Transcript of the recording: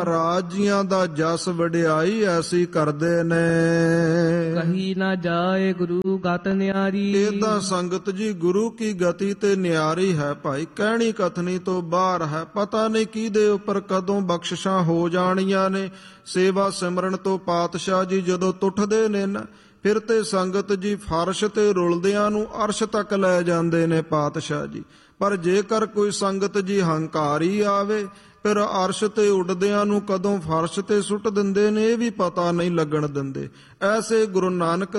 ਰਾਜੀਆਂ ਦਾ ਜਸ ਵਡਿਆਈ ਐਸੀ ਕਰਦੇ ਨੇ। ਕਹੀ ਨਾ ਜਾਏ ਗੁਰੂ ਗਤ ਨਿਆਰੀ। ਏਦਾਂ ਸੰਗਤ ਜੀ ਗੁਰੂ ਕੀ ਗਤੀ ਤੇ ਨਿਆਰੀ ਹੈ ਭਾਈ, ਕਹਿਣੀ ਕਥਨੀ ਤੋਂ ਬਾਹਰ ਹੈ। ਪਤਾ ਨਹੀਂ ਕਿਹਦੇ ਉੱਪਰ ਕਦੋਂ ਬਖਸ਼ਿਸ਼ਾਂ ਹੋ ਜਾਣੀਆਂ ਨੇ। ਸੇਵਾ ਸਿਮਰਨ ਤੋਂ ਪਾਤਸ਼ਾਹ ਜੀ ਜਦੋਂ ਟੁੱਟਦੇ ਨੇ ਨਾ, ਫਿਰ ਤੇ ਸੰਗਤ ਜੀ ਫਰਸ਼ ਤੇ ਰੁਲਦਿਆਂ ਨੂੰ ਅਰਸ਼ ਤੱਕ ਲੈ ਜਾਂਦੇ ਨੇ ਪਾਤਸ਼ਾਹ ਜੀ। ਪਰ ਜੇਕਰ ਕੋਈ ਸੰਗਤ ਜੀ ਹੰਕਾਰੀ ਆਵੇ, ਫਿਰ ਅਰਸ਼ ਤੇ ਉੱਡਦਿਆਂ ਨੂੰ ਕਦੋਂ ਫਰਸ਼ ਤੇ ਸੁੱਟ ਦਿੰਦੇ ਨੇ ਇਹ ਵੀ ਪਤਾ ਨਹੀਂ ਲੱਗਣ ਦਿੰਦੇ। ਐਸੇ ਗੁਰੂ ਨਾਨਕ